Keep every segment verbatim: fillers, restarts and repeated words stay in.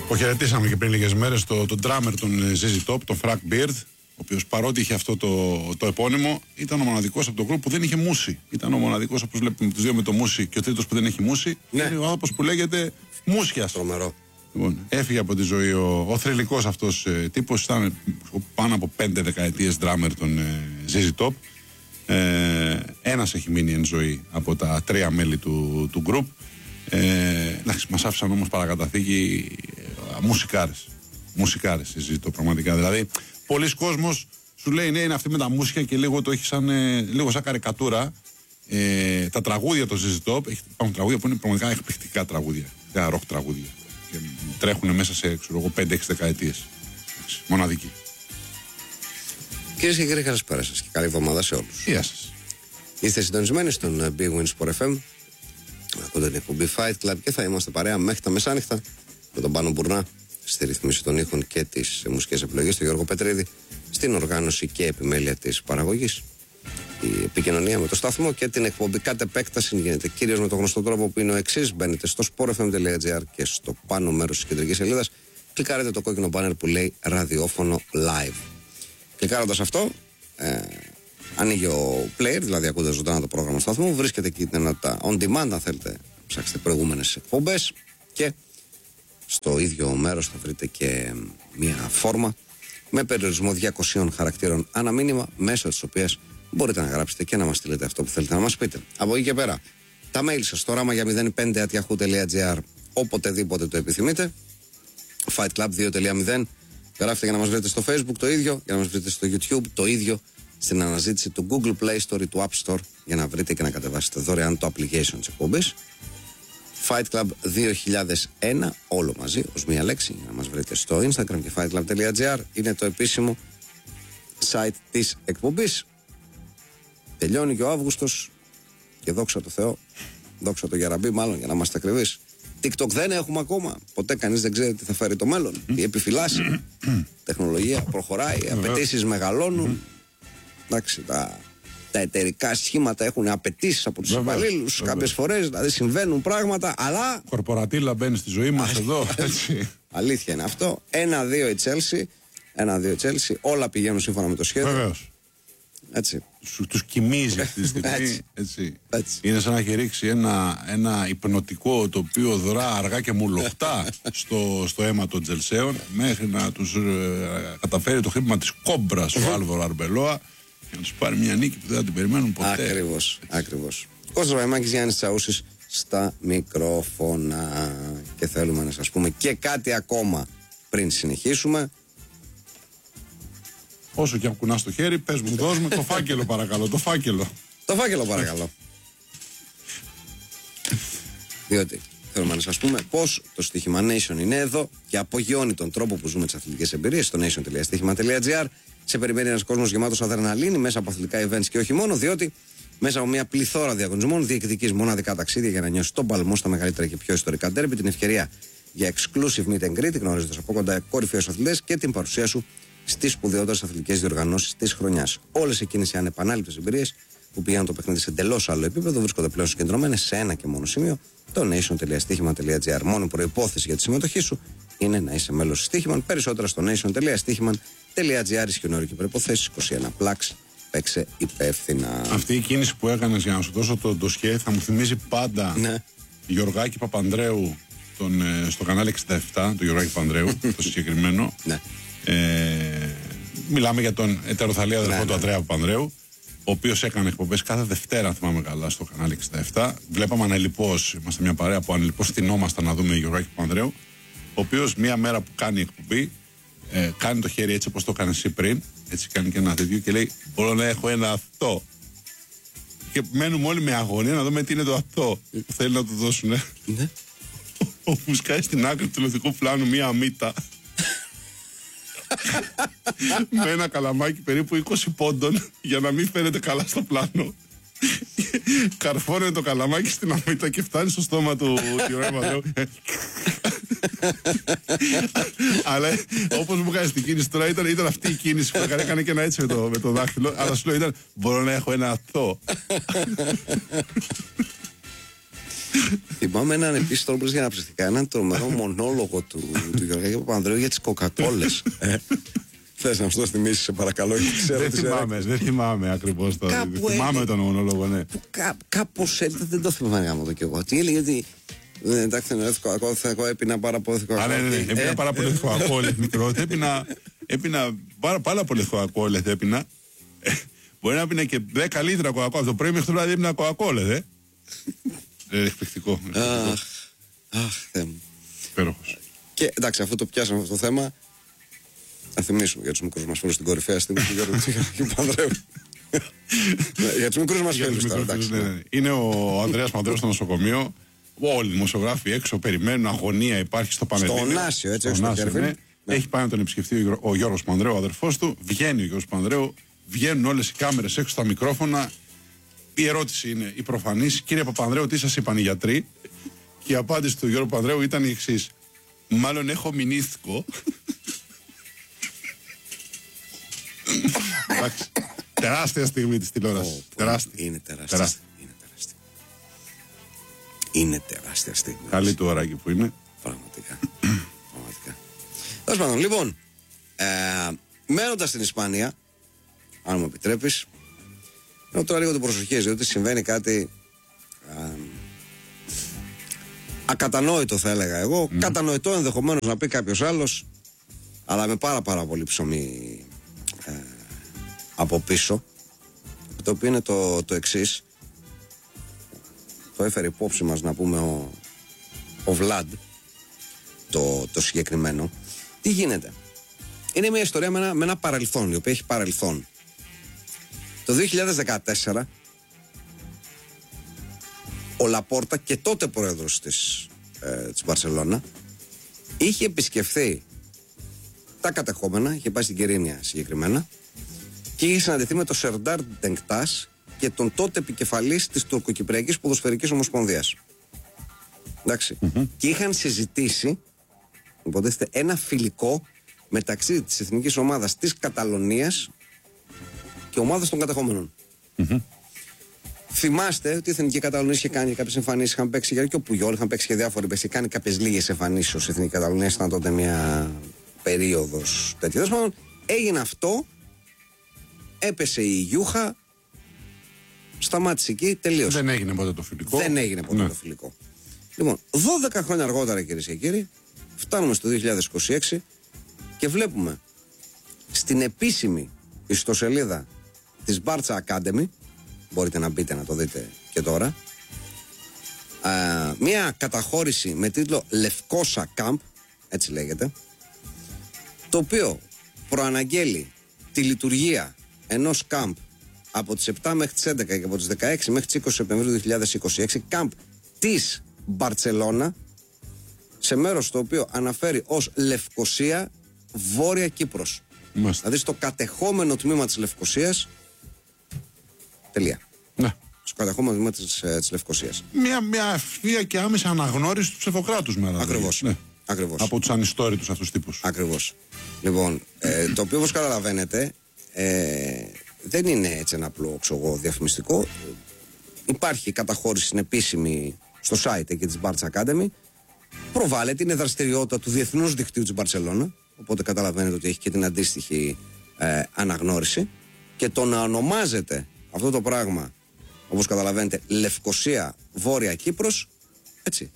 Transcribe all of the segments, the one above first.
Αποχαιρετήσαμε και πριν λίγες μέρες τον το drummer τον ζι ζι Top, τον Frank Beard, ο οποίος παρότι είχε αυτό το, το επώνυμο, ήταν ο μοναδικός από το group που δεν είχε μούση. Ήταν ο μοναδικός, όπως βλέπουμε τους δύο με το μούση, και ο τρίτος που δεν έχει μούση. Ναι. Είναι ο άνθρωπος που λέγεται Μούσιας. Τρομερό. Λοιπόν, έφυγε από τη ζωή ο, ο θρυλικός αυτός ε, τύπος. Ήταν πάνω από πέντε δεκαετίες drummer τον ε, ζι ζι Top. Ε, ένας έχει μείνει εν ζωή από τα τρία μέλη του, του group. Ε, μας άφησαν όμως παρακαταθήκη ε, μουσικάρες. Μουσικάρες συζητώ πραγματικά. Δηλαδή, πολλοί κόσμος σου λέει ναι, είναι αυτή με τα μουσικά και λίγο το έχει σαν, ε, λίγο σαν καρικατούρα. Ε, τα τραγούδια το ζι ζι Top, υπάρχουν τραγούδια που είναι πραγματικά εκπληκτικά τραγούδια. Ροκ τραγούδια. Και τρέχουν μέσα σε πέντε έξι δεκαετίες. Μοναδική. Κυρίες και κύριοι, καλησπέρα σας και καλή εβδομάδα σε όλους. Γεια σας. Είστε συντονισμένοι στον Big Win Sport εφ εμ. Ακούτε την εκπομπή Fight Club και θα είμαστε παρέα μέχρι τα μεσάνυχτα με τον Πάνο Μπουρνά στη ρυθμίση των ήχων και τις μουσικές επιλογές, τον Γιώργο Πετρίδη στην οργάνωση και επιμέλεια της παραγωγής. Η επικοινωνία με το σταθμό και την εκπομπή κατ' επέκταση γίνεται κυρίως με τον γνωστό τρόπο που είναι ο εξής. Μπαίνετε στο σπορ εφ εμ τελεία τζι άρ και στο πάνω μέρος της κεντρικής σελίδας κλικάρετε το κόκκινο μπάνερ που λέει ραδιόφωνο live. Κλικάροντας αυτό, ε, ανοίγει ο player, δηλαδή ακούτε ζωντανά το πρόγραμμα του σταθμού. Βρίσκεται εκεί τα on demand, αν θέλετε, ψάξετε προηγούμενες εκπομπές. Και στο ίδιο μέρος θα βρείτε και μια φόρμα με περιορισμό διακοσίων χαρακτήρων ανά μήνυμα, μέσω της οποίας μπορείτε να γράψετε και να μας στείλετε αυτό που θέλετε να μας πείτε. Από εκεί και πέρα, τα mail σας στο ράμα για μηδέν πέντε at yahoo τελεία τζι άρ οποτεδήποτε το επιθυμείτε. Fight Club δύο τελεία μηδέν. Γράφετε για να μας βρείτε στο Facebook το ίδιο, για να μας βρείτε στο YouTube το ίδιο, στην αναζήτηση του Google Play Store ή του App Store για να βρείτε και να κατεβάσετε δωρεάν το application της εκπομπής. Fight Club δύο χιλιάδες ένα, όλο μαζί, ως μία λέξη, για να μας βρείτε στο Instagram και fight club τελεία τζι άρ είναι το επίσημο site της εκπομπής. Τελειώνει και ο Αύγουστος και δόξα τω Θεώ, δόξα τω Γεραμπή μάλλον για να είμαστε ακριβείς. TikTok δεν έχουμε ακόμα. Ποτέ κανείς δεν ξέρει τι θα φέρει το μέλλον. Τι επιφυλάσσει. Τεχνολογία προχωράει, οι απαιτήσεις μεγαλώνουν. Εντάξει, τα, τα εταιρικά σχήματα έχουν απαιτήσεις από τους υπαλλήλους. Κάποιες φορές δηλαδή συμβαίνουν πράγματα, αλλά. Κορπορατήλα μπαίνει στη ζωή μας εδώ. Αλήθεια είναι αυτό. Ένα-δύο η Chelsea. Ένα-δύο η Chelsea. Όλα πηγαίνουν σύμφωνα με το σχέδιο. Βεβαίως. Έτσι. Τους κοιμίζει αυτή τη στιγμή. Έτσι. Έτσι. Έτσι. Είναι σαν να έχει ρίξει ένα, ένα υπνοτικό το οποίο δρά αργά και μουλοχτά στο, στο αίμα των Τζελσέων μέχρι να τους ε, καταφέρει το χτύπημα της κόμπρας ο Άλβαρο Αρμπελόα και να τους πάρει μια νίκη που δεν θα την περιμένουν ποτέ. Ακριβώς. Ακριβώς. Κώστας Βαϊμάκης, Γιάννης Τσαούσης στα μικρόφωνα. Και θέλουμε να σας πούμε και κάτι ακόμα πριν συνεχίσουμε. Όσο και αν κουνάς το χέρι, πες μου, δώσ' μου το φάκελο παρακαλώ, το φάκελο. Το φάκελο παρακαλώ. Διότι θέλουμε να σας πούμε πως το στοίχημα Nation είναι εδώ και απογειώνει τον τρόπο που ζούμε τις αθλητικές εμπειρίες στο nation τελεία στοίχημα τελεία τζι άρ. Σε περιμένει ένας κόσμος γεμάτος αδρεναλίνη μέσα από αθλητικά events και όχι μόνο, διότι μέσα από μια πληθώρα διαγωνισμών διεκδικείς μοναδικά ταξίδια για να νιώσεις τον παλμό στα μεγαλύτερα και πιο ιστορικά ντέρμπι, την ευκαιρία για exclusive meet and greet, γνωρίζοντας από κοντά κορυφαίους αθλητές και την παρουσία σου στις σπουδαιότερες αθλητικές διοργανώσεις της χρονιάς. Όλες εκείνες οι ανεπανάληπτες εμπειρίες που πηγαίνουν το παιχνίδι σε εντελώς άλλο επίπεδο βρίσκονται πλέον συγκεντρωμένες σε ένα και μόνο σημείο, το nation τελεία στοίχημα τελεία τζι άρ. Μόνο προϋπόθεση για τη συμμετοχή σου είναι να είσαι μέλος Στοίχημαν. Περισσότερα στο nation τελεία στοίχημαν τελεία τζι άρ. Ισχύουν όροι και προϋποθέσεις. είκοσι ένα πλάξ. Παίξε υπεύθυνα. Αυτή η κίνηση που έκανες για να σου δώσω το ντοσιέ θα μου θυμίζει πάντα ναι. Γιωργάκη Παπανδρέου τον, στο κανάλι εξήντα επτά, το Γιωργάκη Παπανδρέου, το συγκεκριμένο. Ναι. Ε, μιλάμε για τον ετεροθαλή αδερφό ναι, του ναι. Αντρέα Παπανδρέου, ο οποίος έκανε εκπομπές κάθε Δευτέρα, αν θυμάμαι καλά, στο κανάλι εξήντα επτά. Βλέπαμε ανελιπώς, είμαστε μια παρέα που ανελιπώς στηνόμασταν να δούμε Γιωργάκη Παπανδρέου, ο οποίος μία μέρα που κάνει εκπομπή, ε, κάνει το χέρι έτσι όπως το έκανε εσύ πριν, έτσι κάνει και ένα τέτοιο και λέει: μπορώ να έχω ένα αυτό. Και μένουμε όλοι με αγωνία να δούμε τι είναι το αυτό που θέλει να του δώσουν. Ναι. Όπου σκάει στην άκρη του τηλεοπτικού πλάνου μία μύτα. Με ένα καλαμάκι περίπου είκοσι πόντων για να μην φαίνεται καλά στο πλάνο. Καρφώνεται το καλαμάκι στην αμύτα και φτάνει στο στόμα του Γιωργού. Αλλά όπως μου κάνει την κίνηση τώρα ήταν, ήταν αυτή η κίνηση που έκανε, έκανε και ένα έτσι με το, με το δάχτυλο. Αλλά σου λέω ήταν μπορώ να έχω ένα αυτό. Θυμάμαι έναν επίσης τώρα για να ψηφικά, έναν τρομερό μονόλογο του, του Γεωργάκη Παπανδρέου για τις κοκακόλες. ε, Θες να σου το θυμίσεις, σε παρακαλώ? Δεν θυμάμαι, δεν θυμάμαι ακριβώς τώρα. Θυμάμαι τον μονόλογο, ναι. Κά, κάπως έτσι, δεν το θυμάμαι γάμο το κι εγώ. Τι έλεγε, ότι. Εντάξει, εγώ έπινα πάρα πολύ κοκακόλες. Α, ναι, ναι, έπινα πάρα πολύ κοκακόλες μικρό. Έπινα πάρα πολύ κοκακόλες. Έπινα. Μπορεί να πίνει και δέκα λίτρα κοκακόλες. Το πρωί μέχρι το βράδυ έπινα κοκακόλες, ε. Εκπληκτικό. Αχ, αχ, Θεέ μου. Υπέροχος. Και εντάξει, αφού το πιάσαμε αυτό το θέμα, να θυμίσουμε για τους μικρούς μας φίλους στην κορυφαία στιγμή του Γιώργου Παπανδρέου. Για τους μικρούς μας φίλους τώρα, εντάξει. Είναι ο Ανδρέας Παπανδρέου στο νοσοκομείο. Όλοι οι δημοσιογράφοι έξω περιμένουν, αγωνία υπάρχει στο Πανελλήνιο. Στο Ωνάσιο, έτσι, στο Κέρβιν. Έχει πάει να τον επισκεφτεί ο Γιώργος Παπανδρέου, ο αδερφός του. Βγαίνει ο Γιώργος Παπανδρέου, βγαίνουν όλες οι κάμερες έξω στα μικρόφωνα. Η ερώτηση είναι η προφανής: κύριε Παπανδρέου, τι σας είπαν οι γιατροί? Και η απάντηση του Γιώργου Παπανδρέου ήταν η εξής: μάλλον έχω μηνύθκο. Εντάξει. Τεράστια στιγμή της τηλεόρασης. Τεράστια. Είναι τεράστια. Είναι τεράστια. Είναι τεράστια στιγμή. Καλή του ωράκι που είναι. Πραγματικά. Πραγματικά. Τέλος πάντων, λοιπόν, ε, μένοντας στην Ισπανία, αν μου επιτρέπεις, ενώ τώρα λίγο την προσοχή, διότι συμβαίνει κάτι α, ακατανόητο, θα έλεγα εγώ. Mm. Κατανοητό ενδεχομένως να πει κάποιος άλλος, αλλά με πάρα πάρα πολύ ψωμί ε, από πίσω. Το οποίο είναι το, το εξής. Το έφερε υπόψη μας, να πούμε, ο, ο Βλάντ, το, το συγκεκριμένο. Τι γίνεται? Είναι μια ιστορία με ένα, με ένα παρελθόν, η οποία έχει παρελθόν. Το δύο χιλιάδες δεκατέσσερα ο Λαπόρτα, και τότε πρόεδρος της, ε, της Μπαρσελόνα, είχε επισκεφθεί τα κατεχόμενα, είχε πάει στην Κιρίνια συγκεκριμένα, και είχε συναντηθεί με τον Σερντάρ Ντενκτάς και τον τότε επικεφαλής της Τουρκοκυπριακής Ποδοσφαιρικής Ομοσπονδίας. Εντάξει. Mm-hmm. Και είχαν συζητήσει, υποτίθεται, ένα φιλικό μεταξύ της εθνικής ομάδας της Καταλωνίας και ομάδας των κατεχόμενων. Mm-hmm. Θυμάστε ότι η εθνική Καταλωνία είχε κάνει κάποιες εμφανίσεις, είχαν παίξει και ο Πουγιόλ, είχαν παίξει και διάφοροι, είχε κάνει κάποιες λίγες εμφανίσεις ως εθνική Καταλωνία, ήταν τότε μια περίοδος τέτοια. Τέλος, έγινε αυτό, έπεσε η γιούχα, σταμάτησε εκεί, τελείωσε. Δεν έγινε ποτέ το φιλικό. Δεν έγινε ποτέ ναι. το φιλικό. Λοιπόν, δώδεκα χρόνια αργότερα, κυρίες και κύριοι, φτάνουμε στο δύο χιλιάδες είκοσι έξι και βλέπουμε στην επίσημη ιστοσελίδα της Barça Academy, μπορείτε να μπείτε να το δείτε και τώρα, α, μια καταχώρηση με τίτλο Lefkosa Camp, έτσι λέγεται, το οποίο προαναγγέλει τη λειτουργία ενός camp από τις επτά μέχρι τις έντεκα και από τις δεκαέξι μέχρι τις είκοσι Σεπτεμβρίου δύο χιλιάδες είκοσι έξι, camp της Μπαρτσελώνα, σε μέρος το οποίο αναφέρει ως Λευκοσία, Βόρεια Κύπρος. Μάλιστα. Δηλαδή στο κατεχόμενο τμήμα της Λευκοσίας. Τελεία. Ναι. Στο κατεχόμενο τμήμα της, ε, της Λευκοσίας. Μια, μια ευθεία και άμεση αναγνώριση του ψευδοκράτους μέρα. Ακριβώς. Ναι. Ακριβώς. Από τους ανιστόρητους αυτούς τύπους. Ακριβώς. Λοιπόν, ε, το οποίο όπως καταλαβαίνετε ε, δεν είναι έτσι ένα απλό ξογό διαφημιστικό. Υπάρχει καταχώρηση στην επίσημη στο site εκεί της Barça Academy. Προβάλλεται, είναι δραστηριότητα του διεθνούς δικτύου της Μπαρσελόνα. Οπότε καταλαβαίνετε ότι έχει και την αντίστοιχη ε, αναγνώριση. Και το να ονομάζεται αυτό το πράγμα, όπως καταλαβαίνετε, Λευκοσία, Βόρεια Κύπρος, έτσι,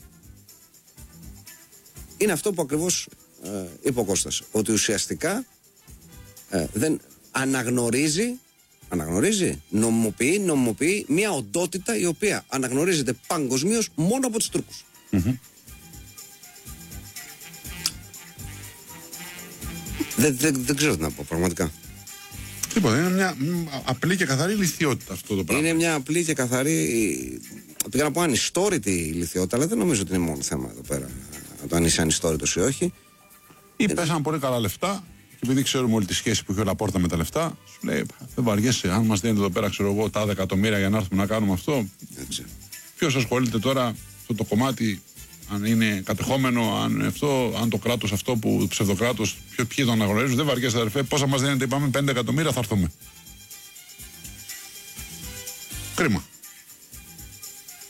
είναι αυτό που ακριβώς ε, είπε ο Κώστας. Ότι ουσιαστικά ε, δεν αναγνωρίζει, αναγνωρίζει, νομιμοποιεί, νομιμοποιεί μια οντότητα η οποία αναγνωρίζεται παγκοσμίως μόνο από τους Τούρκους. Mm-hmm. Δεν, δεν, δεν ξέρω τι να πω, πραγματικά. Τίποτα, είναι μια απλή και καθαρή λιθιότητα αυτό το πράγμα. Είναι μια απλή και καθαρή, πήγα να πω ανιστόρητη λιθιότητα, αλλά δεν νομίζω ότι είναι μόνο θέμα εδώ πέρα, το αν είσαι ανιστόρητος ή όχι. Ή ε, πέσαν πολύ καλά λεφτά, και επειδή ξέρουμε όλη τη σχέση που έχει ο Λαπόρτα με τα λεφτά, σου λέει: δεν βαριέσαι, αν μας δίνετε εδώ πέρα, ξέρω εγώ, τα εκατομμύρια για να έρθουμε να κάνουμε αυτό. Ποιος ασχολείται τώρα αυτό το κομμάτι, αν είναι κατεχόμενο, αν, αυτό, αν το κράτος αυτό που το ψευδοκράτος, ποιοι το αναγνωρίζουν, δεν βαριέσαι, αδερφέ, πόσα μας δίνετε, είπαμε πέντε εκατομμύρια, θα έρθουμε. Κρίμα.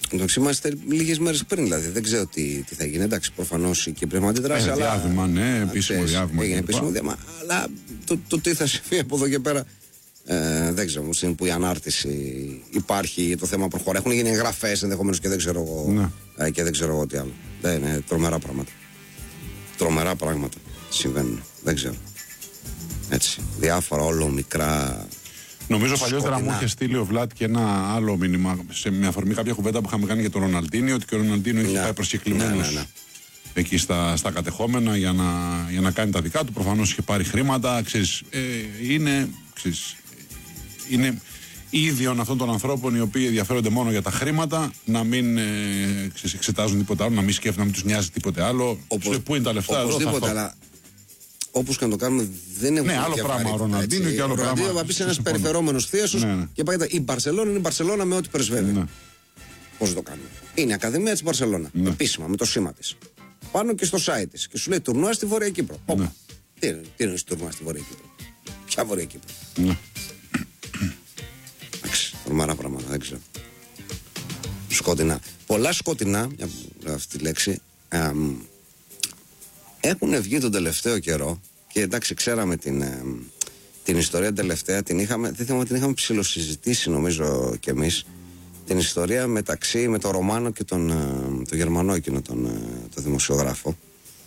Εντάξει, είμαστε λίγες μέρες πριν, δηλαδή. Δεν ξέρω τι, τι θα γίνει. Εντάξει, προφανώς η Κύπρη έχουμε αντιδράσει. Ε, διάβημα, ναι, επίσημο διάβημα. Έγινε επίσημο διάβημα. Αλλά το, το τι θα συμβεί από εδώ και πέρα. Ε, δεν ξέρω, μου που η ανάρτηση υπάρχει, το θέμα προχωρά. Έχουν γίνει εγγραφές ενδεχομένως και δεν ξέρω εγώ, ναι. ε, και δεν ξέρω εγώ τι άλλο. Δεν είναι τρομερά πράγματα. Τρομερά πράγματα συμβαίνουν. Δεν ξέρω. Έτσι. Διάφορα όλο μικρά. Νομίζω παλιότερα μου είχε στείλει ο Βλάτ και ένα άλλο μήνυμα σε μια αφορμή κάποια κουβέντα που είχαμε κάνει για τον Ροναλντίνιο, ότι και ο Ροναλντίνιο είχε ναι. πάει προσκεκλημένος ναι, ναι, ναι. εκεί στα, στα κατεχόμενα για να, για να κάνει τα δικά του. Προφανώς είχε πάρει χρήματα. Ξέρεις, ε, είναι, ξέρεις, είναι ίδιον αυτών των ανθρώπων οι οποίοι ενδιαφέρονται μόνο για τα χρήματα, να μην ε, ξέρεις, εξετάζουν τίποτα άλλο, να μην σκέφτονται, να μην τους νοιάζει τίποτα άλλο. Οπό, πού είναι τα λεφτά εδώ, οπωσδήποτε, αλλά όπως και να το κάνουμε, δεν έχουμε. Ναι, άλλο πράγμα ο Ροναλντίνιο και άλλο πράγμα. Ο Ροναλντίνιο θα πει ένα περιφερόμενο θείασος ναι, ναι. και πάει η Μπαρσελόνα είναι η Μπαρσελόνα με ό,τι πρεσβεύει. Ναι. Πώς το κάνουμε. Είναι η Ακαδημία της Μπαρσελόνα. Ναι. Επίσημα με το σήμα της. Πάνω και στο site της. Και σου λέει τουρνουά στη Βόρεια Κύπρο. Ναι. Τι είναι, τι είναι τουρνουά στη Βόρεια Κύπρο. Ποια Βόρεια Κύπρο. Ναι. Εντάξει, τρομερά πράγματα, δεν ξέρω. Σκοτεινά. Πολλά σκοτεινά, αυτή τη λέξη. Εμ, έχουν βγει τον τελευταίο καιρό και εντάξει ξέραμε την, ε, την ιστορία τελευταία, την είχαμε, δεν θυμάμαι, την είχαμε ψιλοσυζητήσει νομίζω κι εμείς, την ιστορία μεταξύ με τον Ρωμάνο και τον, ε, τον Γερμανό εκείνο τον, ε, τον δημοσιογράφο.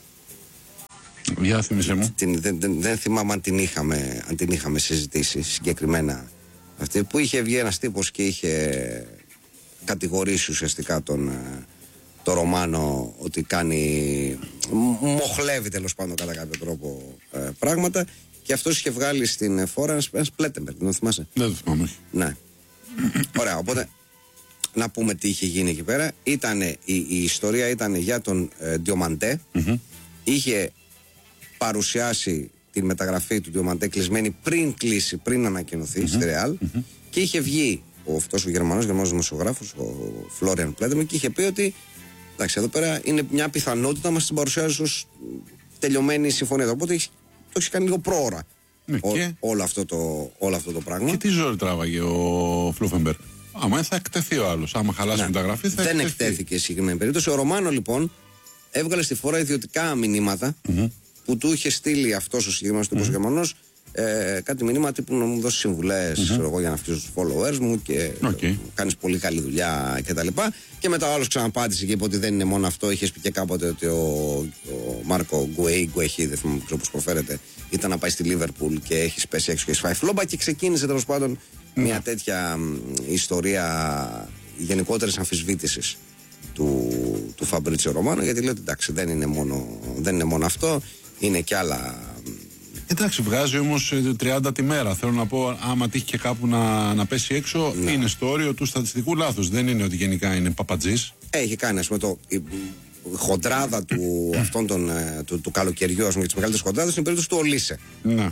Για θυμίσαι μου. Την, δεν, δεν, δεν θυμάμαι αν την, είχαμε, αν την είχαμε συζητήσει συγκεκριμένα αυτή, που είχε βγει ένας τύπος και είχε κατηγορήσει ουσιαστικά τον... Ε, το Ρωμάνο ότι κάνει, μοχλεύει τέλος πάντων κατά κάποιο τρόπο ε, πράγματα και αυτός είχε βγάλει στην φόρα ένα Σπλέτεμπεργκ, δεν το θυμάσαι? Δεν το θυμάμαι. Ναι. Ωραία, οπότε να πούμε τι είχε γίνει εκεί πέρα. Ήτανε, η, η ιστορία ήταν για τον ε, Διομαντέ. Mm-hmm. Είχε παρουσιάσει τη μεταγραφή του Διομαντέ κλεισμένη πριν κλείσει, πριν ανακοινωθεί mm-hmm. στη Ρεάλ mm-hmm. και είχε βγει ο, αυτός ο Γερμανός, Γερμανός δημοσιογράφος, ο Φλόριαν Πλέτεμπεργκ, και είχε πει ότι εντάξει, εδώ πέρα είναι μια πιθανότητα να μας την παρουσιάζει ως τελειωμένη συμφωνία. Οπότε το έχει κάνει λίγο πρόωρα ναι, ό, και... όλο, αυτό το, όλο αυτό το πράγμα. Και τι ζόρι τράβαγε ο Φλούφεμπεργκ. Άμα θα εκτεθεί ο άλλος. Άμα χαλάσει ναι. μεταγραφή θα δεν εκτεθεί. εκτέθηκε σε συγκεκριμένη περίπτωση. Ο Ρωμάνο λοιπόν έβγαλε στη φορά ιδιωτικά μηνύματα mm-hmm. που του είχε στείλει αυτός ο συγκεκριμένος τύπος mm-hmm. Γερμανός. Ε, κάτι μηνύμα τύπου να μου δώσει συμβουλές mm-hmm. εγώ, για να αυξήσω τους followers μου και okay. κάνεις πολύ καλή δουλειά κτλ. Και, και μετά ο άλλος ξαναπάτησε και είπε ότι δεν είναι μόνο αυτό. Είχες πει και κάποτε ότι ο, ο Μάρκο Γκουέι, Γκουέχι, δεν θυμάμαι πώς προφέρεται, ήταν να πάει στη Λίβερπουλ και έχει πέσει έξω και έχει φάει φλόμπα και ξεκίνησε τέλος πάντων mm-hmm. μια τέτοια μ, ιστορία γενικότερης αμφισβήτησης του, του Φαμπρίτσιο Ρωμάνο, γιατί λέω ότι εντάξει δεν είναι μόνο, δεν είναι μόνο αυτό, είναι και άλλα. Εντάξει, βγάζει όμως τριάντα τη μέρα. Θέλω να πω, άμα τύχει και κάπου να, να πέσει έξω, ναι. είναι στο όριο του στατιστικού λάθους. Δεν είναι ότι γενικά είναι παπατζής. Έχει κάνει, ας πούμε, το, η, η χοντράδα του, αυτών των, του, του καλοκαιριού, ας πούμε, και τις μεγαλύτερες χοντράδες, είναι η περίπτωση του Ολίσε. Ναι.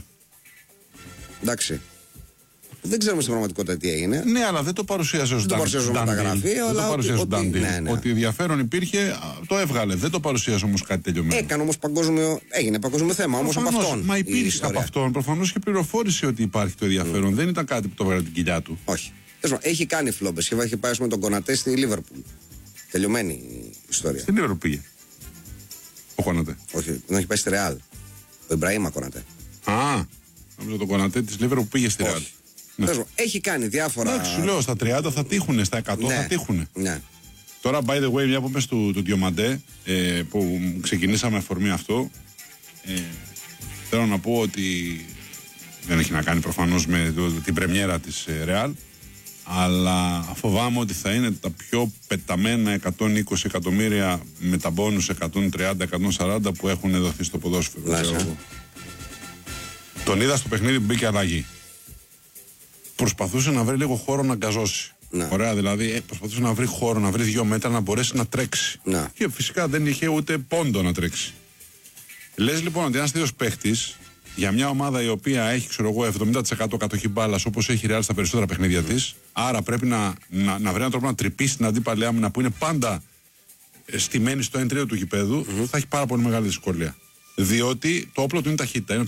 Εντάξει. Δεν ξέρουμε στην πραγματικότητα τι έγινε. Ναι, αλλά δεν το παρουσίασε ως μεταγραφή. Δεν το παρουσίασε ως Ντάντιλ. Ναι, ναι. Ότι ενδιαφέρον υπήρχε, το έβγαλε. Δεν το παρουσίασε όμως κάτι τελειωμένο. Έκανε όμως παγκόσμιο, έγινε παγκόσμιο θέμα όμως από αυτόν. Μα υπήρχε από αυτόν. Προφανώς και πληροφόρησε ότι υπάρχει το ενδιαφέρον. Mm. Δεν ήταν κάτι που το έβγαλε την κοιλιά του. Όχι. Έχει κάνει φλόμπες. Έχει πάει με τον Κονατέ στη Λίβερπουλ. Τελειωμένη η ιστορία. Στην Λίβερπουλ πήγε. Ο Κονατέ. Όχι, δεν έχει πάει στη Ρεάλ. Ο Ιμπραήμα Κονατέ. Α, νόμιζα τον Κονατέ τη Λίβερπουλ πήγε στη Ρεάλ. Ναι. Έχει κάνει διάφορα. Εντάξει, σου λέω στα τριάντα θα τύχουνε, στα εκατό ναι. θα τύχουνε. Ναι. Τώρα, by the way, μια που είπες του, του Διομαντέ, ε, που ξεκινήσαμε αφορμή αυτό, ε, θέλω να πω ότι δεν έχει να κάνει προφανώς με το, την πρεμιέρα της Ρεάλ, αλλά φοβάμαι ότι θα είναι τα πιο πεταμένα εκατόν είκοσι εκατομμύρια με τα μπόνους εκατόν τριάντα εκατόν σαράντα που έχουν δοθεί στο ποδόσφαιρο. Ναι, τον είδα στο παιχνίδι που μπήκε αλλαγή. Προσπαθούσε να βρει λίγο χώρο να γκαζώσει. Ναι. Ωραία, δηλαδή ε, προσπαθούσε να βρει χώρο, να βρει δύο μέτρα να μπορέσει να τρέξει. Ναι. Και φυσικά δεν είχε ούτε πόντο να τρέξει. Λες λοιπόν ότι ένας τέτοιος παίχτης για μια ομάδα η οποία έχει, ξέρω εγώ, εβδομήντα τοις εκατό κατοχή μπάλας όπως έχει η Real στα περισσότερα παιχνίδια mm. της, άρα πρέπει να, να, να βρει έναν τρόπο να τρυπήσει την αντίπαλη άμυνα που είναι πάντα στημένη στο εν τρία του γηπέδου, mm-hmm. θα έχει πάρα πολύ μεγάλη δυσκολία. Διότι το όπλο του είναι ταχύτητα. Είναι